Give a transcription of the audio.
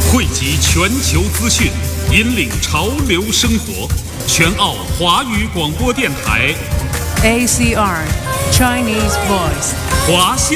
汇集全球资讯，引领潮流生活。全澳华语广播电台 ACR Chinese Voice 华夏